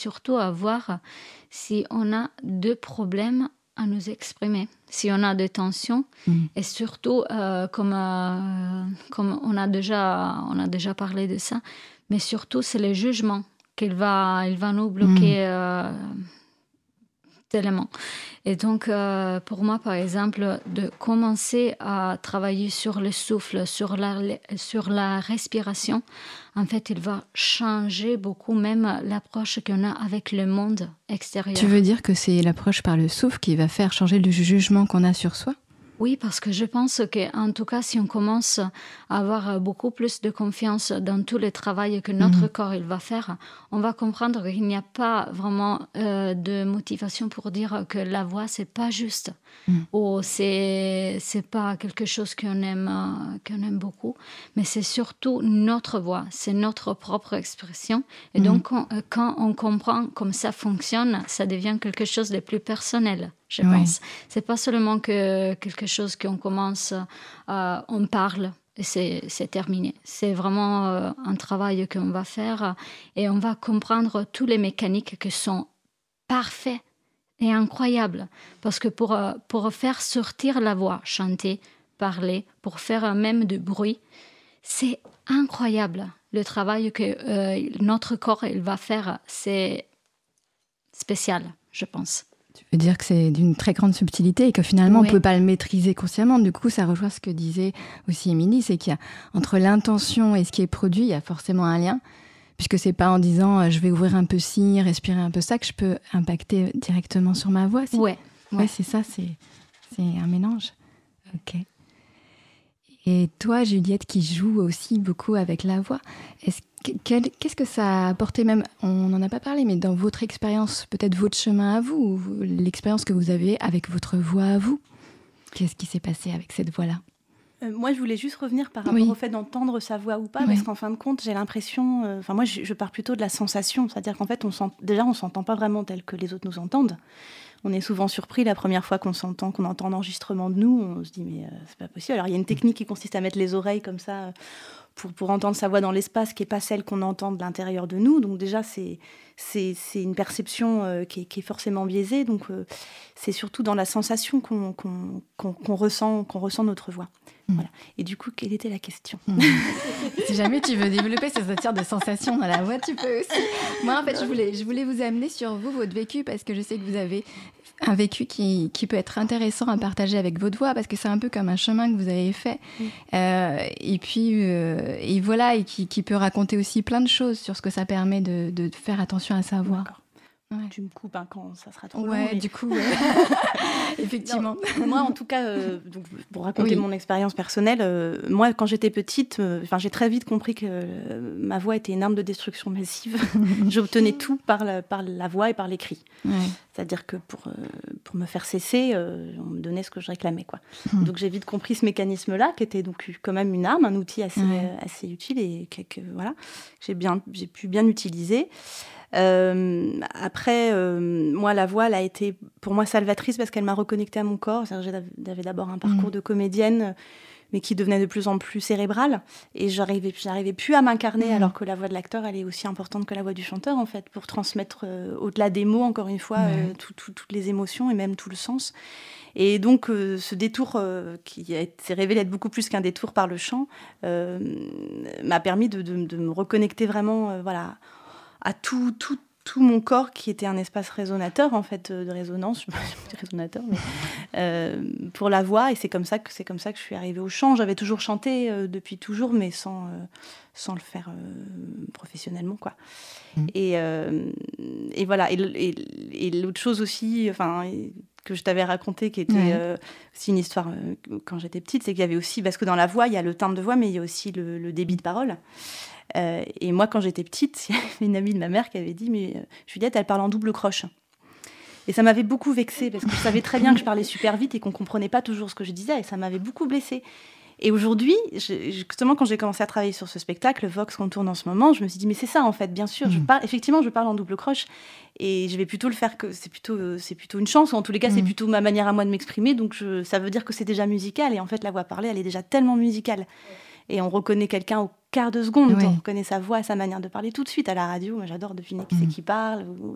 surtout à voir si on a de problèmes à nous exprimer, si on a des tensions et surtout, comme on a déjà parlé de ça, mais surtout c'est le jugement il va nous bloquer tellement. Et donc, pour moi, par exemple, de commencer à travailler sur le souffle, sur la respiration, en fait, il va changer beaucoup même l'approche qu'on a avec le monde extérieur. Tu veux dire que c'est l'approche par le souffle qui va faire changer le jugement qu'on a sur soi ? Oui, parce que je pense qu'en tout cas, si on commence à avoir beaucoup plus de confiance dans tout le travail que notre corps il va faire, on va comprendre qu'il n'y a pas vraiment de motivation pour dire que la voix, c'est pas juste. Ou c'est pas quelque chose qu'on aime beaucoup, mais c'est surtout notre voix, c'est notre propre expression. Et donc, quand on comprend comme ça fonctionne, ça devient quelque chose de plus personnel, je pense. C'est pas seulement que quelque chose qu'on commence, on parle et c'est terminé. C'est vraiment un travail qu'on va faire et on va comprendre tous les mécaniques qui sont parfaits et incroyable parce que pour faire sortir la voix, chanter, parler, pour faire même du bruit, c'est incroyable le travail que notre corps il va faire. C'est spécial, je pense. Tu veux dire que c'est d'une très grande subtilité et que finalement on ne peut pas le maîtriser consciemment. Du coup, ça rejoint ce que disait aussi Émilie, c'est qu'il y a entre l'intention et ce qui est produit, il y a forcément un lien. Puisque c'est pas en disant je vais ouvrir un peu ci, respirer un peu ça, que je peux impacter directement sur ma voix. Ouais, c'est ça, c'est un mélange. Ok. Et toi, Juliette, qui joue aussi beaucoup avec la voix, qu'est-ce que ça a apporté même, on n'en a pas parlé, mais dans votre expérience, peut-être votre chemin à vous, ou l'expérience que vous avez avec votre voix à vous, qu'est-ce qui s'est passé avec cette voix-là ? Moi, je voulais juste revenir par rapport au fait d'entendre sa voix ou pas, parce qu'en fin de compte, j'ai l'impression... moi, je pars plutôt de la sensation, c'est-à-dire qu'en fait, on s'entend pas vraiment tel que les autres nous entendent. On est souvent surpris la première fois qu'on entend l'enregistrement de nous, on se dit, mais c'est pas possible. Alors, il y a une technique qui consiste à mettre les oreilles comme ça pour entendre sa voix dans l'espace, qui n'est pas celle qu'on entend de l'intérieur de nous. Donc déjà, c'est une perception qui est forcément biaisée. Donc c'est surtout dans la sensation qu'on ressent notre voix. Voilà. Et du coup, quelle était la question ? Si jamais tu veux développer cette matière de sensations dans la voix, tu peux aussi. Moi, en fait, je voulais vous amener sur votre vécu, parce que je sais que vous avez un vécu qui peut être intéressant à partager avec votre voix, parce que c'est un peu comme un chemin que vous avez fait. Et puis, et voilà, et qui peut raconter aussi plein de choses sur ce que ça permet de faire attention à sa voix. D'accord. Ouais. Tu me coupes quand ça sera trop long. Ouais, du coup, effectivement. Non, moi, en tout cas, donc, pour raconter mon expérience personnelle, moi, quand j'étais petite, j'ai très vite compris que ma voix était une arme de destruction massive. J'obtenais tout par la voix et par les cris. Ouais. C'est-à-dire que pour me faire cesser, on me donnait ce que je réclamais, quoi. Donc j'ai vite compris ce mécanisme-là, qui était donc quand même une arme, un outil assez utile et que j'ai pu bien utiliser. Après, moi, la voix, elle a été pour moi salvatrice parce qu'elle m'a reconnectée à mon corps. C'est-à-dire que j'avais d'abord un parcours de comédienne, mais qui devenait de plus en plus cérébrale. Et j'arrivais plus à m'incarner, alors que la voix de l'acteur, elle est aussi importante que la voix du chanteur, en fait, pour transmettre au-delà des mots, encore une fois, toutes les émotions et même tout le sens. Et donc, ce détour qui s'est révélé être beaucoup plus qu'un détour par le chant m'a permis de me reconnecter vraiment, à tout mon corps qui était un espace résonateur, en fait, de résonance, je dis résonateur, mais pour la voix. Et c'est comme ça que je suis arrivée au chant. J'avais toujours chanté depuis toujours, mais sans le faire professionnellement, quoi. Et voilà. Et l'autre chose aussi, que je t'avais raconté, qui était aussi une histoire quand j'étais petite, c'est qu'il y avait aussi, parce que dans la voix, il y a le timbre de voix, mais il y a aussi le débit de parole. Et moi, quand j'étais petite, il y avait une amie de ma mère qui avait dit « Mais Juliette, elle parle en double croche ». Et ça m'avait beaucoup vexée, parce que je savais très bien que je parlais super vite et qu'on ne comprenait pas toujours ce que je disais, et ça m'avait beaucoup blessée. Et aujourd'hui, justement, quand j'ai commencé à travailler sur ce spectacle, Vox, qu'on tourne en ce moment, je me suis dit « Mais c'est ça, en fait, bien sûr. Effectivement, je parle en double croche, et je vais plutôt le faire que c'est plutôt une chance, ou en tous les cas, c'est plutôt ma manière à moi de m'exprimer, donc ça veut dire que c'est déjà musical. Et en fait, la voix parlée, elle est déjà tellement musicale. Et on reconnaît quelqu'un au quart de seconde, on reconnaît sa voix, sa manière de parler tout de suite à la radio. Moi, j'adore deviner qui c'est qui parle, ou